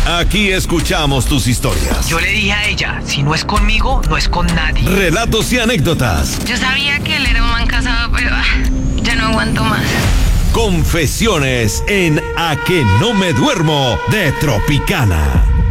Aquí escuchamos tus historias. Yo le dije a ella, si no es conmigo, no es con nadie. Relatos y anécdotas. Yo sabía que él era un man casado, pero ya no aguanto más. Confesiones en A que no me duermo de Tropicana.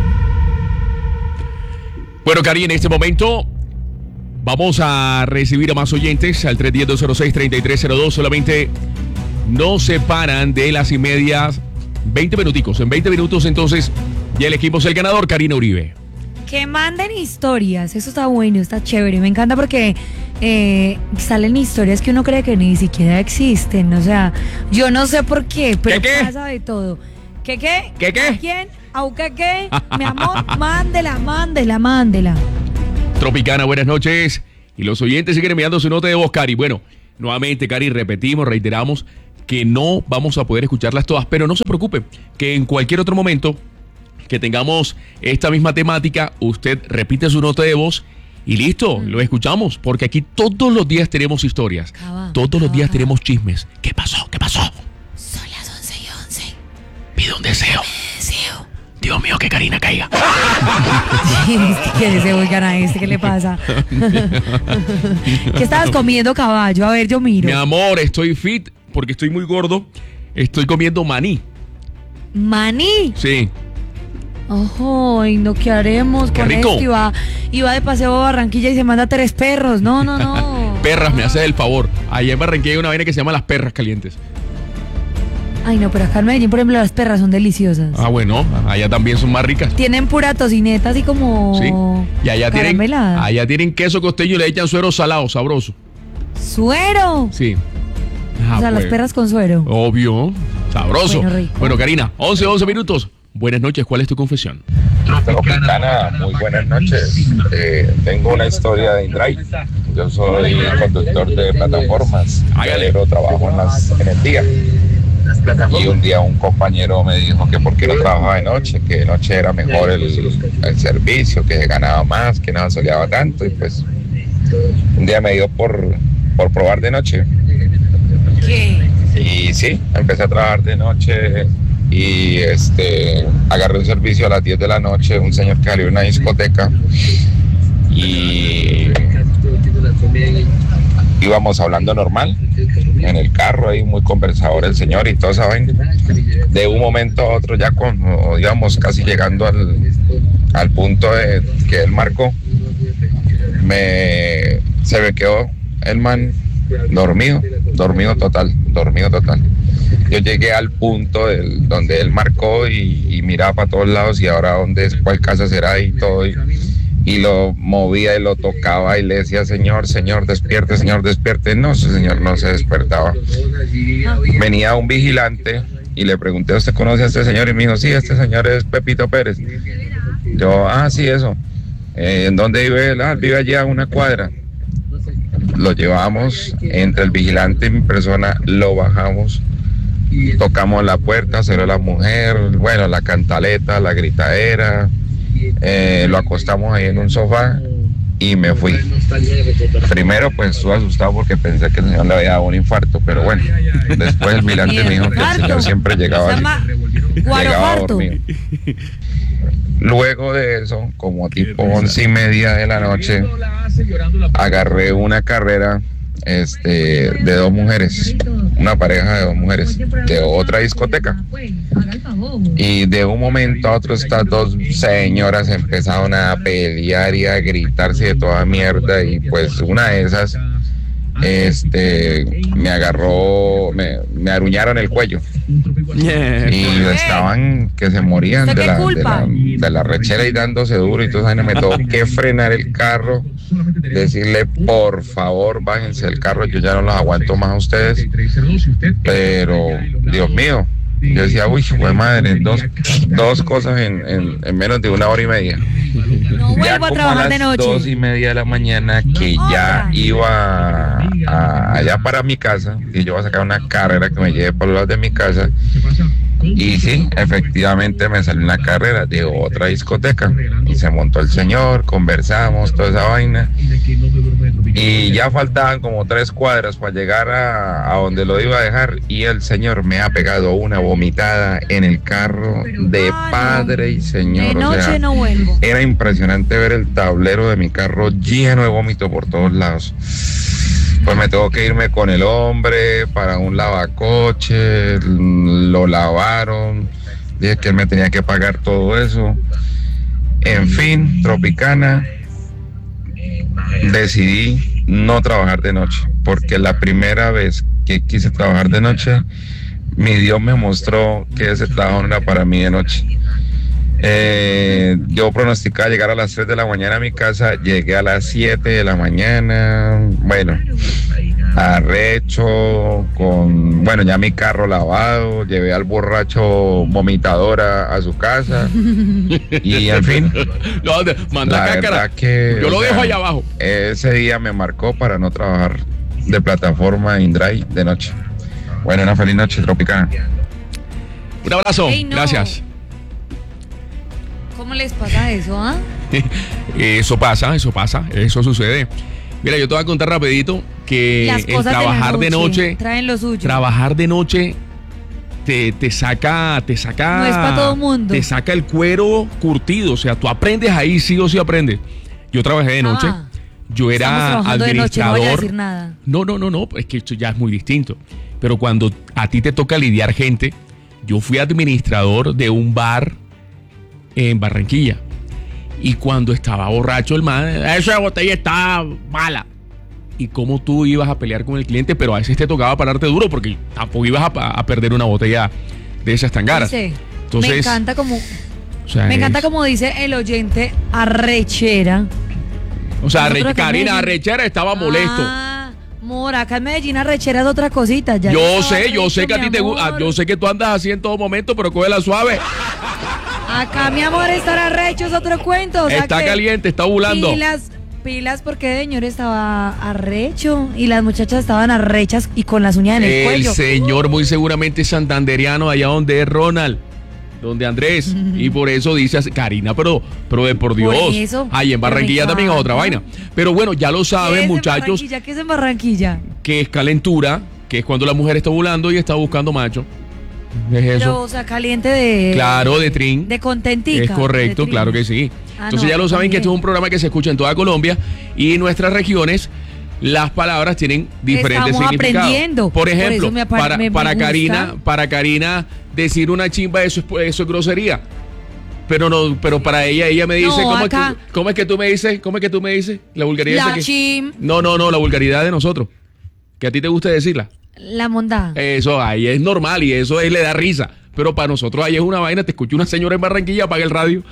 Bueno, Cari, en este momento vamos a recibir a más oyentes al 310-206-3302. Solamente nos separan de las y medias 20 minuticos. En 20 minutos entonces ya elegimos el ganador, Karina Uribe. Que manden historias, eso está bueno, está chévere. Me encanta porque salen historias que uno cree que ni siquiera existen. O sea, yo no sé por qué, pero ¿Qué? pasa de todo. ¿Qué? ¿Qué? ¿A quién? ¿Aunque qué? Mi amor, mándela. Tropicana, buenas noches. Y los oyentes siguen enviando su nota de voz, Cari. Bueno, nuevamente, Cari, reiteramos que no vamos a poder escucharlas todas, pero no se preocupe, que en cualquier otro momento que tengamos esta misma temática, usted repite su nota de voz y listo, lo escuchamos, porque aquí todos los días tenemos historias, todos los días tenemos chismes. ¿Qué pasó? Son las 11:11. Pide un deseo. Dios mío, que Karina caiga. ¿Qué deseo, oigan a este? ¿Qué le pasa? ¿Qué estabas comiendo, caballo? A ver, yo miro. Mi amor, estoy fit porque estoy muy gordo. Estoy comiendo maní. ¿Maní? Sí. Ojo, y no, ¿qué haremos Qué con rico. esto? Iba de paseo a Barranquilla y se manda 3 perros. No. Perras, me haces el favor. Allá en Barranquilla hay una vaina que se llama las perras calientes. Ay, no, pero acá en Medellín, por ejemplo, las perras son deliciosas. Ah, bueno, allá también son más ricas. Tienen pura tocineta, así como Sí. Y allá caramelada. tienen queso costeño y le echan suero salado, sabroso. ¡Suero! Sí. O sea, las perras con suero. Obvio. Sabroso. Bueno, rico. Bueno, Karina, 11 minutos. Buenas noches, ¿cuál es tu confesión? Tropicana, muy buenas noches. Tengo una historia de InDrive. Yo soy conductor de plataformas. Pero trabajo en el día. Y un día un compañero me dijo que por qué no trabajaba de noche, que de noche era mejor el servicio, que ganaba más, que no soleaba tanto. Y pues un día me dio por probar de noche. ¿Qué? Y sí, empecé a trabajar de noche y agarré un servicio a las 10 de la noche, un señor que salió de una discoteca y íbamos hablando normal en el carro, ahí muy conversador el señor y toda esa vaina. De un momento a otro, ya cuando íbamos casi llegando al punto que él marcó, se me quedó el man dormido total. Yo llegué al punto donde él marcó y miraba para todos lados y ahora cuál casa será y todo. Y lo movía y lo tocaba y le decía, señor, despierte. No, ese señor no se despertaba. Venía un vigilante y le pregunté, ¿usted conoce a este señor? Y me dijo, sí, este señor es Pepito Pérez. Yo, sí, eso. ¿En dónde vive él? Vive allí a una cuadra. Lo llevamos entre el vigilante y mi persona, lo bajamos, tocamos la puerta, cerró la mujer, bueno, la cantaleta, la gritadera, lo acostamos ahí en un sofá y me fui. Primero pues estuve asustado porque pensé que el señor le había dado un infarto, pero bueno, después el vigilante me dijo que el señor siempre llegaba a dormir. Luego de eso, como tipo 11:30 de la noche, agarré una carrera de 2 mujeres, una pareja de 2 mujeres de otra discoteca, y de un momento a otro estas 2 señoras empezaron a pelear y a gritarse de toda mierda, y pues una de esas me agarró, me aruñaron el cuello y estaban que se morían de la rechera y dándose duro, y entonces me tuvo que frenar el carro, decirle por favor bájense del carro, yo ya no los aguanto más a ustedes. Pero Dios mío, yo decía, uy, fue madre, dos cosas en menos de 1 hora y media. No vuelvo a trabajar de noche. 2:30 de la mañana, que ya iba allá para mi casa, y yo voy a sacar una carrera que me lleve por los lados de mi casa. Y sí, efectivamente me salió una carrera de otra discoteca y se montó el señor, conversamos, toda esa vaina. Y ya faltaban como 3 cuadras para llegar a donde lo iba a dejar y el señor me ha pegado una vomitada en el carro de padre y señor. De noche o sea, no vuelvo. era impresionante ver el tablero de mi carro lleno de vómito por todos lados. Pues me tengo que irme con el hombre para un lavacoche, lo lavaron, dije que él me tenía que pagar todo eso. En fin, Tropicana, decidí no trabajar de noche, porque la primera vez que quise trabajar de noche, mi Dios me mostró que ese trabajo no era para mí de noche. Yo pronosticaba llegar a las 3 de la mañana a mi casa, llegué a las 7 de la mañana, bueno, arrecho, bueno, ya mi carro lavado, llevé al borracho vomitador a su casa y en fin, No, manda la cácara. verdad que Yo lo o sea, dejo allá abajo. ese día me marcó para no trabajar de plataforma InDrive de noche. Bueno, una feliz noche, Tropicana. Un abrazo. Ey, no. Gracias. ¿Cómo les pasa eso, ah? Eso pasa, eso sucede. Mira, yo te voy a contar rapidito que Las el cosas trabajar de noche, traen lo suyo. trabajar de noche te saca, No es pa' todo mundo. te saca el cuero curtido, o sea, tú aprendes ahí, sí o sí aprendes. Yo trabajé de noche, Ah, yo estamos era trabajando de noche, no voy a administrador. decir nada. No, es que esto ya es muy distinto. Pero cuando a ti te toca lidiar gente, yo fui administrador de un bar en Barranquilla. Y cuando estaba borracho el man, esa botella está mala. Y cómo tú ibas a pelear con el cliente, pero a veces te tocaba pararte duro porque tampoco ibas a perder una botella de esas tan caras. Sí. Entonces, me encanta como, o sea, me encanta como dice el oyente arrechera. O sea, Nosotros acá en Karina Medellín. Arrechera estaba molesto. Ah, mora, acá en Medellín arrechera es otra cosita. Ya Yo estaba sé que a ti arrecho, te mi gusta, amor. yo sé que tú andas así en todo momento, pero cógela suave. Acá, mi amor, estar arrecho es otro cuento. O sea Está que caliente, está ovulando. Pilas porque el señor estaba arrecho y las muchachas estaban arrechas y con las uñas en el cuello. Señor muy seguramente santanderiano allá donde es Ronald, donde Andrés, y por eso dice así, Karina, pero de por Dios, eso, ahí en pero Barranquilla me también es otra encanta. vaina. Pero bueno, ya lo ¿Qué saben, es en muchachos, Barranquilla? ¿Qué es en Barranquilla? que es calentura, que es cuando la mujer está ovulando y está buscando macho. Es Pero, eso. o sea, caliente de... Claro, de trin. De contentica. Es correcto, de claro que trin. sí. Ah, Entonces no, ya lo saben que también. esto es un programa que se escucha en toda Colombia y en nuestras regiones las palabras tienen diferentes Estamos significados. aprendiendo. Por ejemplo, Por eso para gusta. Karina decir una chimba eso es grosería. Pero no, pero para ella me dice, No, ¿cómo acá- es que tú me dices? ¿Cómo es que tú me dices? La vulgaridad La esa que- chim, No, la vulgaridad de nosotros. Que a ti te gusta decirla. la mondá. Eso ahí es normal y eso le da risa. Pero para nosotros ahí es una vaina, te escucho una señora en Barranquilla, apaga el radio.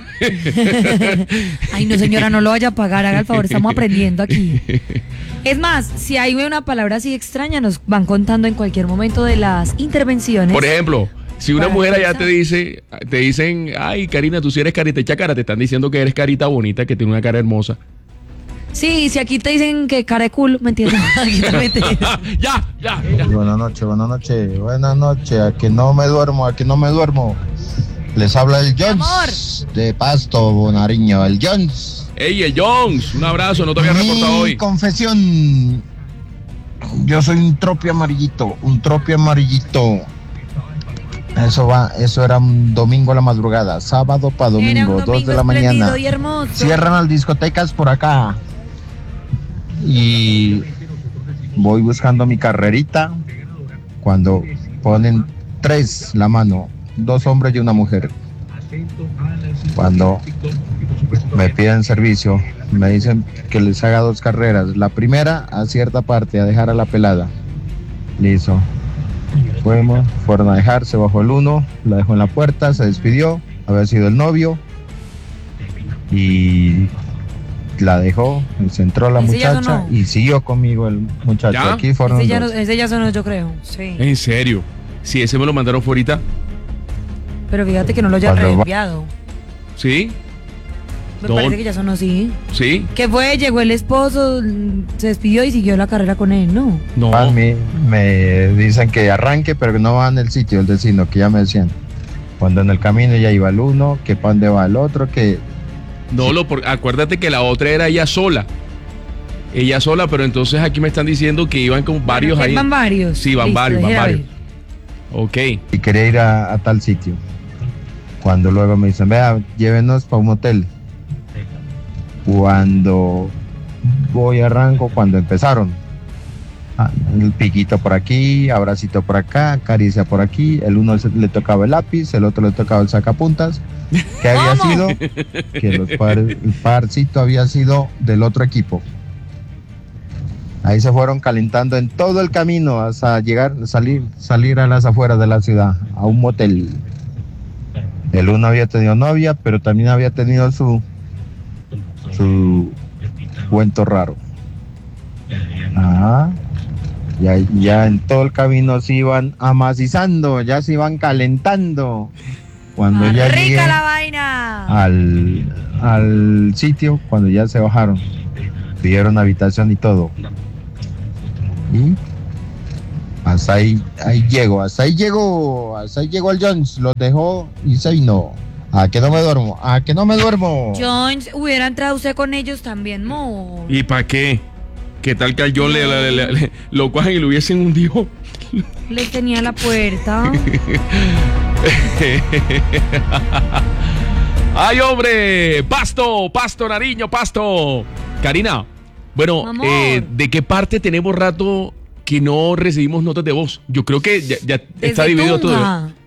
Ay, no, señora, no lo vaya a pagar, haga el favor, estamos aprendiendo aquí. Es más, si hay una palabra así extraña, nos van contando en cualquier momento de las intervenciones. Por ejemplo, si una Para mujer allá empezar. te dicen, ay, Karina, tú sí eres carita hecha cara, te están diciendo que eres carita bonita, que tiene una cara hermosa. Sí, si aquí te dicen que cara de culo, ¿me entiendes? Aquí también te dicen. ya. Buenas noches, aquí no me duermo. Les habla el Jones de Pasto, Bonariño, el Jones. Ey, el Jones, un abrazo, no te había reportado hoy. Confesión, yo soy un tropio amarillito. Eso era un domingo a la madrugada, sábado para Era domingo, un 2 de la espléndido mañana. y hermoso. Cierran las discotecas por acá. Y voy buscando mi carrerita cuando ponen 3 la mano, 2 hombres y una mujer. Cuando me piden servicio, me dicen que les haga 2 carreras. La primera a cierta parte, a dejar a la pelada. Listo. Fueron a dejar, se bajó el uno, la dejó en la puerta, se despidió, había sido el novio y la dejó, se entró la Ese ya muchacha sonó. y siguió conmigo el muchacho. ¿Ya? Aquí fueron Ese ya, dos. ese ya sonó, yo creo. Sí. En serio. Sí, ese me lo mandaron ahorita. Pero fíjate que no lo haya Cuando va- reenviado. ¿Sí? Me No. parece que ya sonó así. ¿Sí? Que fue, llegó el esposo, se despidió y siguió la carrera con él, ¿no? No. A mí me dicen que arranque, pero que no van el sitio, el destino, que ya me decían. Cuando en el camino ya iba el uno, que para dónde va el otro, que No, acuérdate que la otra era ella sola. ella sola, pero entonces aquí me están diciendo que iban con varios Bueno, ahí. van varios. Sí, van Listo, varios, van déjela varios. ir. Ok. Y quería ir a tal sitio. Cuando luego me dicen, vea, llévenos para un hotel. Cuando voy arranco, cuando empezaron. El piquito por aquí, abracito por acá, caricia por aquí. El uno le tocaba el lápiz, el otro le tocaba el sacapuntas. ¿Qué había ¿Cómo? sido? Que el parcito había sido del otro equipo. Ahí se fueron calentando en todo el camino hasta salir a las afueras de la ciudad, a un motel. El uno había tenido novia, pero también había tenido su cuento raro. Ajá. Ya en todo el camino se iban amacizando, ya se iban calentando. Cuando Más ya llegué rica la vaina. al sitio, cuando ya se bajaron, pidieron habitación y todo. Y hasta ahí llegó el Jones, los dejó y se vino. ¿A que no me duermo? Jones, hubiera entrado usted con ellos también, mo. ¿Y para qué? ¿Qué tal que al John lo cojan y lo hubiesen hundido? Les tenía la puerta. ¡Ay, hombre! ¡Pasto! Nariño, pasto! Karina, bueno, Amor. ¿de qué parte tenemos rato que no recibimos notas de voz? Yo creo que ya está Desde dividido todo. Tunja.